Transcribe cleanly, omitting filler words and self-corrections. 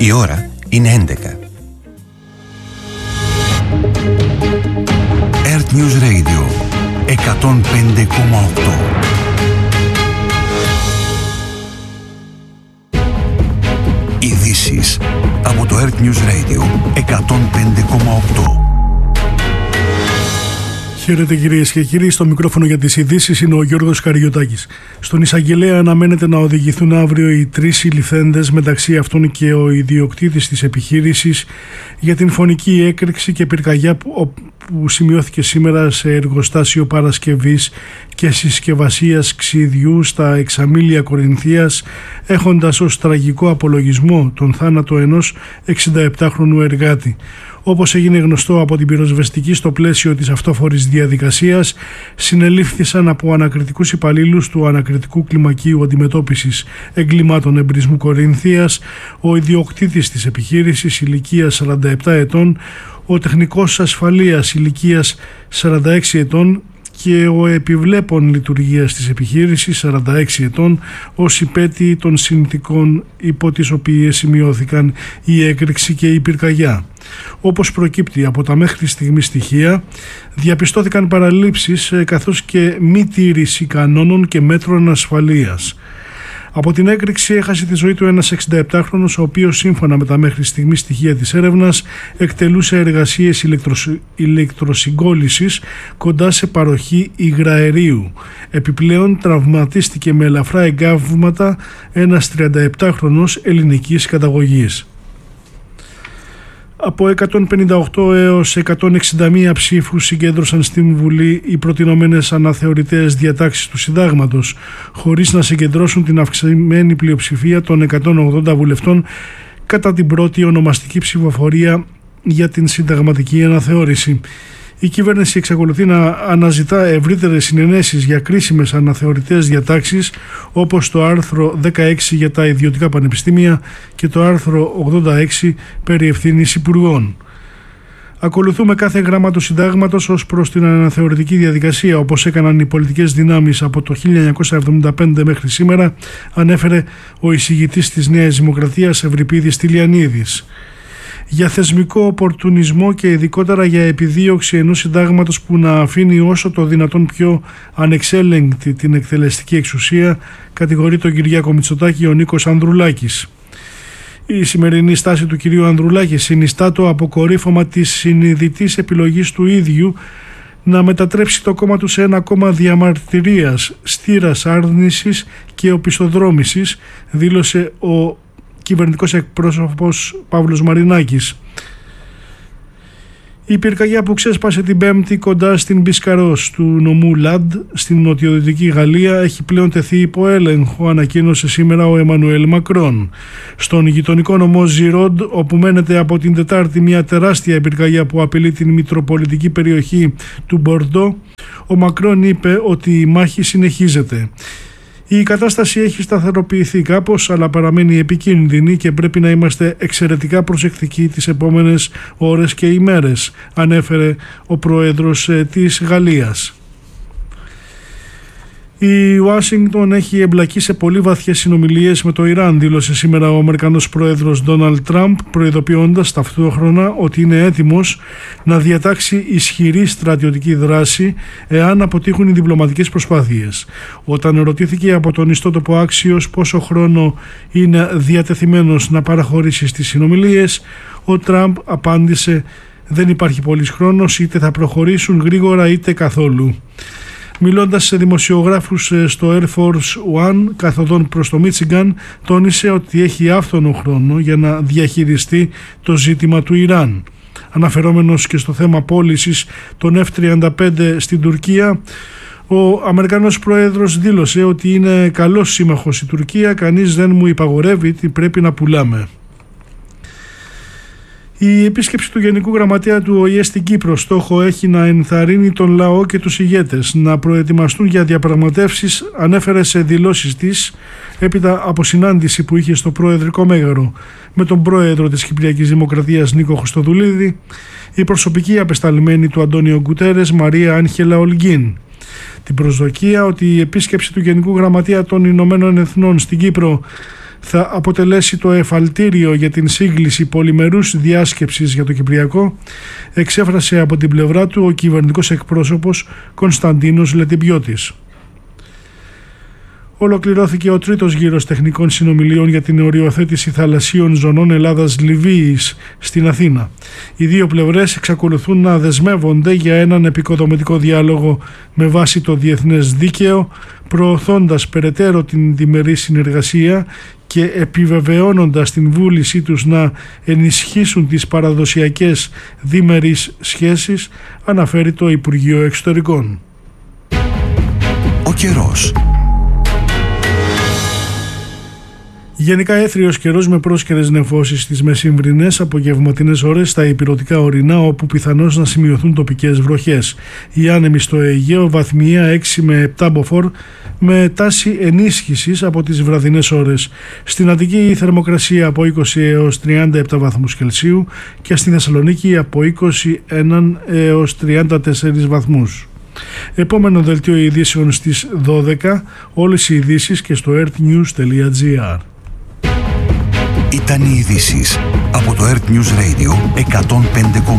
Η ώρα είναι 11. Earth News Radio 105,8. Ειδήσεις από το Earth News Radio 105,8. Χαίρετε κυρίες και κύριοι, στο μικρόφωνο για τις ειδήσεις είναι ο Γιώργος Καριωτάκης. Στον εισαγγελέα αναμένεται να οδηγηθούν αύριο οι 3 συλληφθέντες, μεταξύ αυτών και ο ιδιοκτήτης της επιχείρησης, για την φωνική έκρηξη και πυρκαγιά που σημειώθηκε σήμερα σε εργοστάσιο παρασκευής και συσκευασίας ξυδιού στα Εξαμήλια Κορινθίας, έχοντας ως τραγικό απολογισμό τον θάνατο ενός 67χρονου εργάτη. Όπως έγινε γνωστό από την πυροσβεστική, στο πλαίσιο της αυτόφορης διαδικασίας συνελήφθησαν από ανακριτικούς υπαλλήλους του Ανακριτικού Κλιμακίου Αντιμετώπισης Εγκλημάτων Εμπρισμού Κορινθίας ο ιδιοκτήτης της επιχείρησης ηλικίας 47 ετών, ο τεχνικός ασφαλείας ηλικίας 46 ετών και ο επιβλέπων λειτουργίας της επιχείρησης 46 ετών, ως υπέτειοι των συνθηκών υπό τις οποίες σημειώθηκαν η έκρηξη και η πυρκαγιά. Όπως προκύπτει από τα μέχρι στιγμή στοιχεία, διαπιστώθηκαν παραλήψεις καθώς και μη τήρηση κανόνων και μέτρων ασφαλείας. Από την έκρηξη έχασε τη ζωή του ένας 67χρονος, ο οποίος σύμφωνα με τα μέχρι στιγμή στοιχεία της έρευνας εκτελούσε εργασίες ηλεκτροσυγκόλλησης κοντά σε παροχή υγραερίου. Επιπλέον τραυματίστηκε με ελαφρά εγκάβματα ένας 37χρονος ελληνικής καταγωγής. Από 158 έως 161 ψήφους συγκέντρωσαν στην Βουλή οι προτινόμενες αναθεωρητές διατάξεις του Συντάγματος, χωρίς να συγκεντρώσουν την αυξημένη πλειοψηφία των 180 βουλευτών κατά την πρώτη ονομαστική ψηφοφορία για την συνταγματική αναθεώρηση. Η κυβέρνηση εξακολουθεί να αναζητά ευρύτερες συνενέσεις για κρίσιμες αναθεωρητές διατάξεις, όπως το άρθρο 16 για τα ιδιωτικά πανεπιστήμια και το άρθρο 86 περί ευθύνης υπουργών. Ακολουθούμε κάθε γράμμα του Συντάγματος ως προς την αναθεωρητική διαδικασία, όπως έκαναν οι πολιτικές δυνάμεις από το 1975 μέχρι σήμερα, ανέφερε ο εισηγητής της Νέας Δημοκρατίας Ευρυπίδης Τηλιανίδης. Για θεσμικό οπορτουνισμό και ειδικότερα για επιδίωξη ενός συντάγματος που να αφήνει όσο το δυνατόν πιο ανεξέλεγκτη την εκτελεστική εξουσία, κατηγορεί τον Κυριάκο Μητσοτάκη ο Νίκος Ανδρουλάκης. Η σημερινή στάση του κυρίου Ανδρουλάκη συνιστά το αποκορύφωμα της συνειδητής επιλογής του ίδιου να μετατρέψει το κόμμα του σε ένα κόμμα διαμαρτυρίας, στήρας άρνησης και οπισθοδρόμησης, δήλωσε ο κυβερνητικός εκπρόσωπος Παύλος Μαρινάκης. Η πυρκαγιά που ξέσπασε την Πέμπτη κοντά στην Μπισκαρός του νομού Λαντ στην νοτιοδυτική Γαλλία έχει πλέον τεθεί υπό έλεγχο, ανακοίνωσε σήμερα ο Εμμανουέλ Μακρόν. Στον γειτονικό νομό Ζιρόντ, όπου μένεται από την Τετάρτη μια τεράστια πυρκαγιά που απειλεί την μητροπολιτική περιοχή του Μπορντό, ο Μακρόν είπε ότι η μάχη συνεχίζεται. Η κατάσταση έχει σταθεροποιηθεί κάπως, αλλά παραμένει επικίνδυνη και πρέπει να είμαστε εξαιρετικά προσεκτικοί τις επόμενες ώρες και ημέρες, ανέφερε ο πρόεδρος της Γαλλίας. Η Ουάσιγκτον έχει εμπλακεί σε πολύ βαθιές συνομιλίες με το Ιράν, δήλωσε σήμερα ο Αμερικανός πρόεδρος Ντόναλντ Τραμπ, προειδοποιώντας ταυτόχρονα ότι είναι έτοιμος να διατάξει ισχυρή στρατιωτική δράση εάν αποτύχουν οι διπλωματικές προσπάθειες. Όταν ρωτήθηκε από τον ιστότοπο Άξιος πόσο χρόνο είναι διατεθειμένος να παραχωρήσει στις συνομιλίες, ο Τραμπ απάντησε «Δεν υπάρχει πολύς χρόνος, είτε θα προχωρήσουν γρήγορα είτε καθόλου». Μιλώντας σε δημοσιογράφους στο Air Force One καθοδόν προς το Μίτσιγκαν, τόνισε ότι έχει άφθονο χρόνο για να διαχειριστεί το ζήτημα του Ιράν. Αναφερόμενος και στο θέμα πώλησης των F-35 στην Τουρκία, ο Αμερικανός πρόεδρος δήλωσε ότι είναι καλός σύμμαχος η Τουρκία, κανείς δεν μου υπαγορεύει τι πρέπει να πουλάμε. Η επίσκεψη του Γενικού Γραμματέα του ΟΗΕ στην Κύπρο στόχο έχει να ενθαρρύνει τον λαό και τους ηγέτες να προετοιμαστούν για διαπραγματεύσεις, ανέφερε σε δηλώσεις της έπειτα από συνάντηση που είχε στο Προεδρικό Μέγαρο με τον πρόεδρο της Κυπριακής Δημοκρατίας Νίκο Χριστοδουλίδη, η προσωπική απεσταλμένη του Αντώνιο Γκουτέρες Μαρία Άγχελα Ολγκίν. Την προσδοκία ότι η επίσκεψη του Γενικού Γραμματέα των Ηνωμένων Εθνών στην Κύπρο θα αποτελέσει το εφαλτήριο για την σύγκληση πολυμερούς διάσκεψης για το Κυπριακό, εξέφρασε από την πλευρά του ο κυβερνητικός εκπρόσωπος Κωνσταντίνος Λετιμπιώτης. Ολοκληρώθηκε ο τρίτος γύρος τεχνικών συνομιλίων για την οριοθέτηση θαλασσίων ζωνών Ελλάδας-Λιβύης στην Αθήνα. Οι δύο πλευρές εξακολουθούν να δεσμεύονται για έναν επικοδομητικό διάλογο με βάση το διεθνές δίκαιο, προωθώντας περαιτέρω την διμερή συνεργασία και επιβεβαιώνοντας την βούλησή τους να ενισχύσουν τις παραδοσιακές διμερείς σχέσεις, αναφέρει το Υπουργείο Εξωτερικών. Ο καιρός. Γενικά έθριος καιρός με πρόσκαιρες νεφώσεις στις μεσημβρινές απογευματινές ώρες στα ηπειρωτικά ορεινά, όπου πιθανώς να σημειωθούν τοπικές βροχές. Οι άνεμοι στο Αιγαίο βαθμιαία 6 με 7 μποφόρ με τάση ενίσχυσης από τις βραδινές ώρες. Στην Αττική η θερμοκρασία από 20 έως 37 βαθμούς Κελσίου και στη Θεσσαλονίκη από 21 έως 34 βαθμούς. Επόμενο δελτίο ειδήσεων στις 12, όλες οι ειδήσεις και στο earthnews.gr. Ήταν οι ειδήσεις από το Earth News Radio 105,6.